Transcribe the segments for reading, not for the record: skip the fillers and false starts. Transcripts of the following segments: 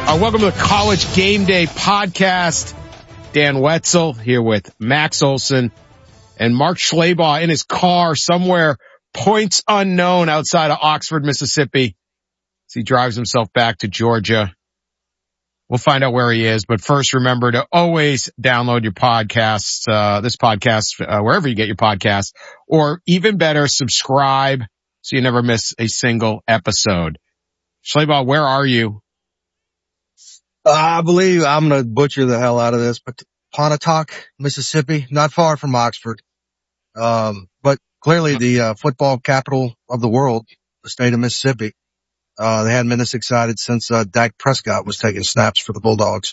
Welcome to the College Game Day podcast. Dan Wetzel here with Max Olson and Mark Schlabach in his car somewhere, points unknown, outside of Oxford, Mississippi, as he drives himself back to Georgia. We'll find out where he is, but first remember to always download your podcasts, this podcast, wherever you get your podcasts, or even better, subscribe so you never miss a single episode. Schlabach, where are you? I believe I'm going to butcher the hell out of this, but Pontotoc, Mississippi, not far from Oxford. But clearly the football capital of the world, the state of Mississippi. They hadn't been this excited since Dak Prescott was taking snaps for the Bulldogs.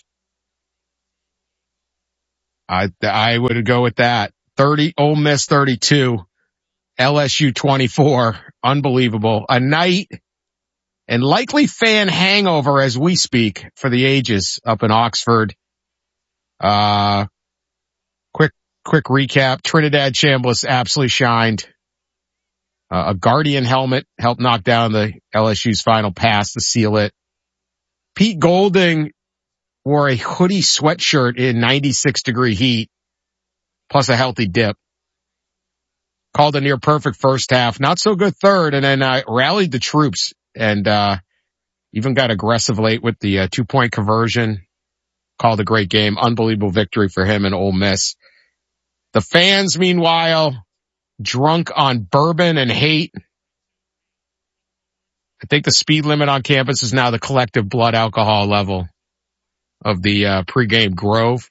I would go with that. Ole Miss 32, LSU 24. Unbelievable. A night and likely fan hangover as we speak for the ages up in Oxford. Quick recap. Trinidad Chambliss absolutely shined. A Guardian helmet helped knock down the LSU's final pass to seal it. Pete Golding wore a hoodie sweatshirt in 96-degree heat, plus a healthy dip. Called a near perfect first half, not so good third, and then rallied the troops and even got aggressive late with the 2-point conversion. Called a great game. Unbelievable victory for him and Ole Miss. The fans, meanwhile, drunk on bourbon and hate. I think the speed limit on campus is now the collective blood alcohol level of the pregame Grove.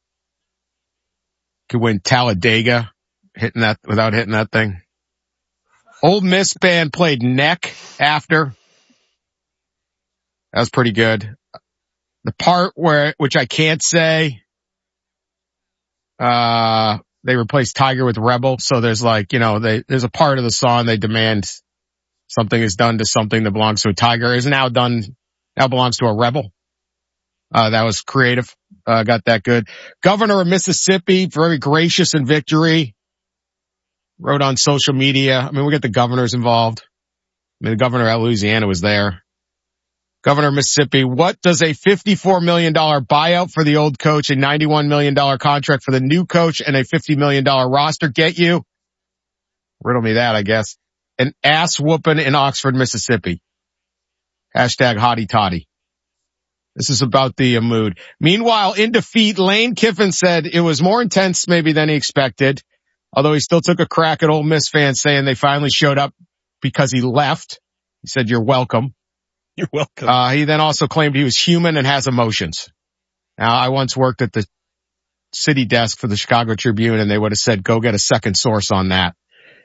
Could win Talladega without hitting that thing. Ole Miss band played Neck after. That was pretty good. The part which I can't say, they replaced Tiger with Rebel. So there's there's a part of the song they demand something is done to something that belongs to a tiger is now belongs to a rebel. That was creative. Got that good. Governor of Mississippi, very gracious in victory. Wrote on social media. I mean, we got the governors involved. I mean, the governor of Louisiana was there. Governor of Mississippi, what does a $54 million buyout for the old coach, a $91 million contract for the new coach, and a $50 million roster get you? Riddle me that, I guess. An ass whooping in Oxford, Mississippi. Hashtag hottie toddy. This is about the mood. Meanwhile, in defeat, Lane Kiffin said it was more intense maybe than he expected, although he still took a crack at Ole Miss fans saying they finally showed up because he left. He said, "You're welcome." You're welcome. He then also claimed he was human and has emotions. Now, I once worked at the city desk for the Chicago Tribune, and they would have said, go get a second source on that.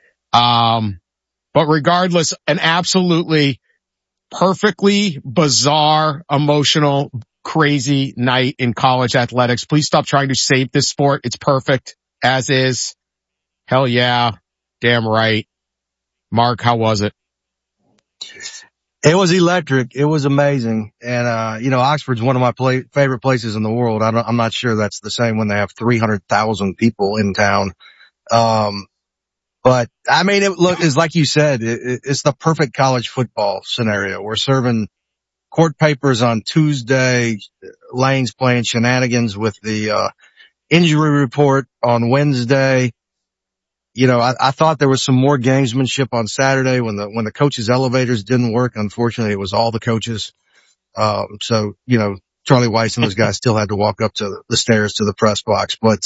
But regardless, an absolutely perfectly bizarre, emotional, crazy night in college athletics. Please stop trying to save this sport. It's perfect as is. Hell yeah. Damn right. Mark, how was it? It was electric. It was amazing. And, Oxford's one of my favorite places in the world. I'm not sure that's the same when they have 300,000 people in town. But I mean, it's like you said, it's the perfect college football scenario. We're serving court papers on Tuesday. Lane's playing shenanigans with the, injury report on Wednesday. I thought there was some more gamesmanship on Saturday when the coaches' elevators didn't work. Unfortunately, it was all the coaches. So, Charlie Weiss and those guys still had to walk up to the stairs to the press box. But,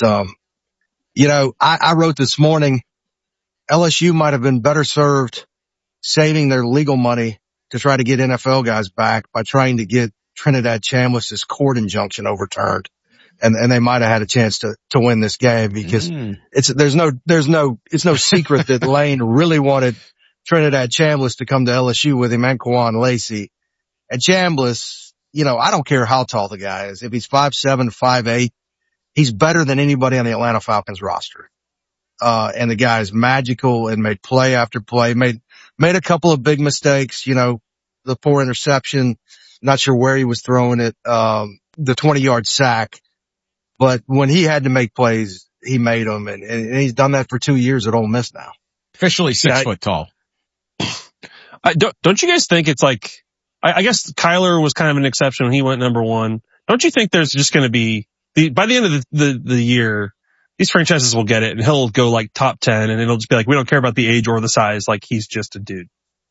I wrote this morning, LSU might have been better served saving their legal money to try to get NFL guys back by trying to get Trinidad Chambliss's court injunction overturned. And they might have had a chance to win this game because it's no secret that Lane really wanted Trinidad Chambliss to come to LSU with him and Quan Lacey. And Chambliss, I don't care how tall the guy is. If he's 5'7", 5'8", he's better than anybody on the Atlanta Falcons roster. And the guy is magical and made play after play, made a couple of big mistakes, the poor interception, not sure where he was throwing it, the 20-yard sack. But when he had to make plays, he made them, and he's done that for 2 years at Ole Miss now. Officially 6 foot tall. Don't you guys think it's like I guess Kyler was kind of an exception when he went number one. Don't you think there's just going to be by the end of the year, these franchises will get it and he'll go like top 10 and it'll just be like, we don't care about the age or the size. Like he's just a dude.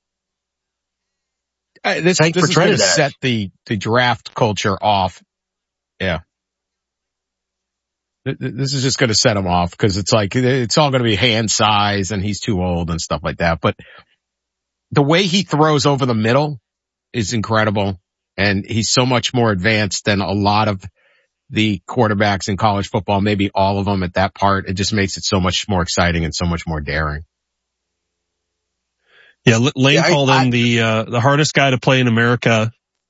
This is going to set the draft culture off. Yeah. This is just going to set him off because it's like, it's all going to be hand size and he's too old and stuff like that. But the way he throws over the middle is incredible. And he's so much more advanced than a lot of the quarterbacks in college football, maybe all of them at that part. It just makes it so much more exciting and so much more daring. Yeah, Lane called him the hardest guy to play in America.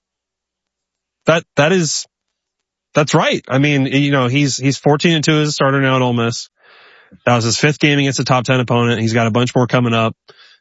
That's right. I mean, you know, he's 14-2 as a starter now at Ole Miss. That was his 5th game against a top 10 opponent. He's got a bunch more coming up.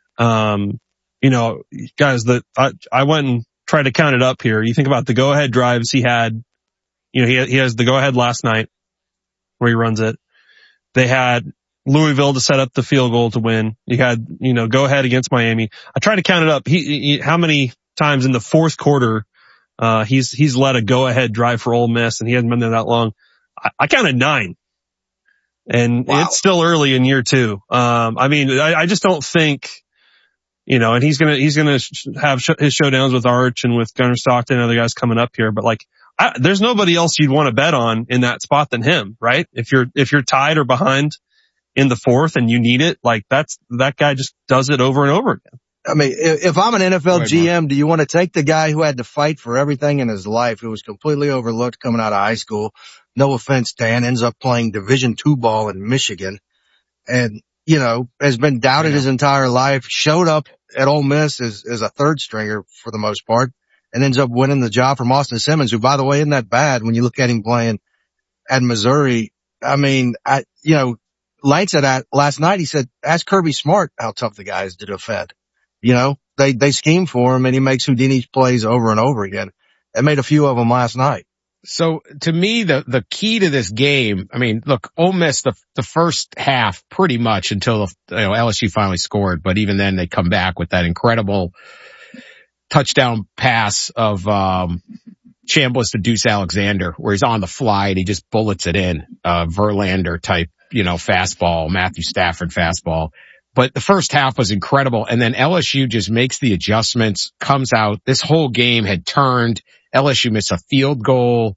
You know, guys, I went and tried to count it up here. You think about the go-ahead drives he had. You know, he has the go-ahead last night where he runs it. They had Louisville to set up the field goal to win. You had, you know, go ahead against Miami. I tried to count it up. How many times in the 4th quarter, he's led a go ahead drive for Ole Miss and he hasn't been there that long. I counted 9 and wow. It's still early in year 2. I mean, I just don't think, you know, and he's going to have his showdowns with Arch and with Gunnar Stockton and other guys coming up here, but like, there's nobody else you'd want to bet on in that spot than him, right? If you're tied or behind in the 4th and you need it, like that guy just does it over and over again. I mean, if I'm an NFL GM, do you want to take the guy who had to fight for everything in his life, who was completely overlooked coming out of high school? No offense, Dan, ends up playing Division II ball in Michigan and, you know, has been doubted his entire life, showed up at Ole Miss as a 3rd stringer for the most part and ends up winning the job from Austin Simmons, who, by the way, isn't that bad when you look at him playing at Missouri. I mean, you know, Lane said that last night. He said, ask Kirby Smart how tough the guy is to defend. You know, they scheme for him and he makes Houdini's plays over and over again. And made a few of them last night. So to me, the key to this game, I mean, look, Ole Miss, the first half pretty much until, you know, LSU finally scored, but even then they come back with that incredible touchdown pass of, Chambliss to Deuce Alexander, where he's on the fly and he just bullets it in, Verlander type, you know, fastball, Matthew Stafford fastball. But the first half was incredible. And then LSU just makes the adjustments, comes out. This whole game had turned. LSU missed a field goal.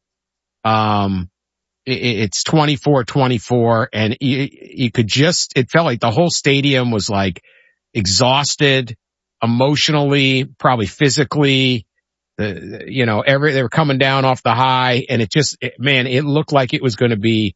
It's 24-24 and you could just, it felt like the whole stadium was like exhausted emotionally, probably physically. You know, they were coming down off the high and it looked like it was going to be,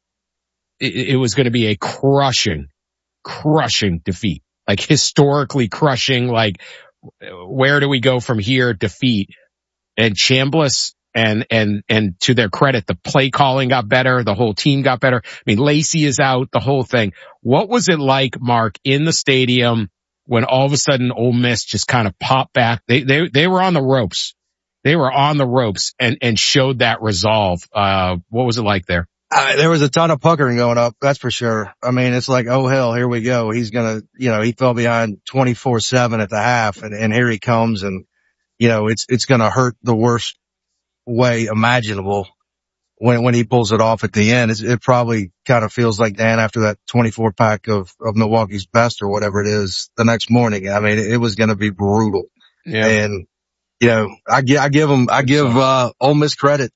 it was going to be a crushing defeat, like historically crushing, like where do we go from here defeat. And Chambliss and to their credit, the play calling got better. The whole team got better. I mean, Lacey is out, the whole thing. What was it like, Mark, in the stadium when all of a sudden Ole Miss just kind of popped back? They were on the ropes. They were on the ropes and showed that resolve. What was it like there? There was a ton of puckering going up, that's for sure. I mean, it's like, oh hell, here we go. He's gonna, you know, he fell behind 24-7 at the half and here he comes and, you know, it's gonna hurt the worst way imaginable when he pulls it off at the end. It probably kind of feels like, Dan, after that 24 pack of Milwaukee's Best or whatever it is the next morning. I mean, it was gonna be brutal. Yeah. And, you know, I give Ole Miss credit,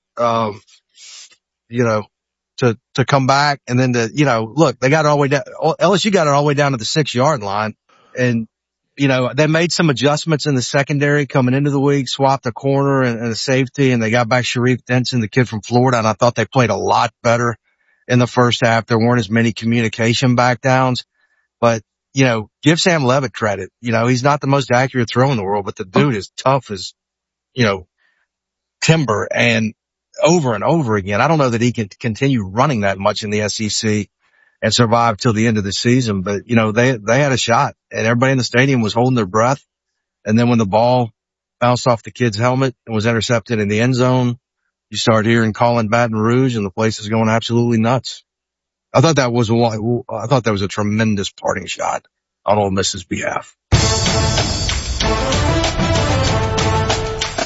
you know, to come back and then to, you know, look, they got it all the way down. LSU got it all the way down to the 6-yard line. And, you know, they made some adjustments in the secondary coming into the week, swapped a corner and a safety, and they got back Sharif Denson, the kid from Florida. And I thought they played a lot better in the first half. There weren't as many communication back downs, but, you know, give Sam Levitt credit. You know, he's not the most accurate throw in the world, but the dude is tough as, you know, timber and over and over again. I don't know that he can continue running that much in the SEC and survive till the end of the season, but you know, they had a shot and everybody in the stadium was holding their breath. And then when the ball bounced off the kid's helmet and was intercepted in the end zone, you start hearing Colin Baton Rouge and the place is going absolutely nuts. I thought that was a tremendous parting shot on Ole Miss's behalf.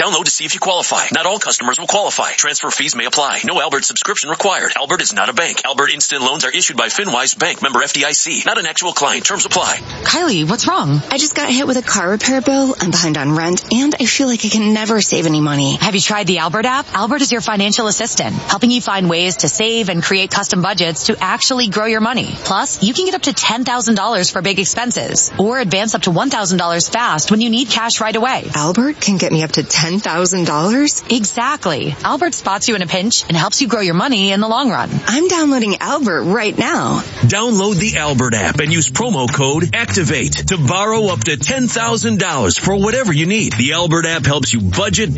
Download to see if you qualify. Not all customers will qualify. Transfer fees may apply. No Albert subscription required. Albert is not a bank. Albert Instant Loans are issued by FinWise Bank, member FDIC. Not an actual client. Terms apply. Kylie, what's wrong? I just got hit with a car repair bill. I'm behind on rent, and I feel like I can never save any money. Have you tried the Albert app? Albert is your financial assistant, helping you find ways to save and create custom budgets to actually grow your money. Plus, you can get up to $10,000 for big expenses or advance up to $1,000 fast when you need cash right away. Albert can get me up to $10,000? Exactly. Albert spots you in a pinch and helps you grow your money in the long run. I'm downloading Albert right now. Download the Albert app and use promo code ACTIVATE to borrow up to $10,000 for whatever you need. The Albert app helps you budget,